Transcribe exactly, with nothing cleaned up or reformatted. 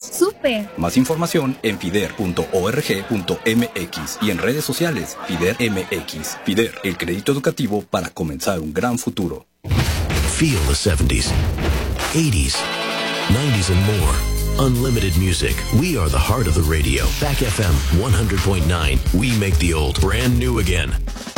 ¡Súper! Más información en fider punto org punto mx y en redes sociales Fider M X. Fider, el crédito educativo para comenzar un gran futuro. Feel the seventies, eighties, nineties and more. Unlimited music. We are the heart of the radio. Back F M one hundred point nine. We make the old brand new again.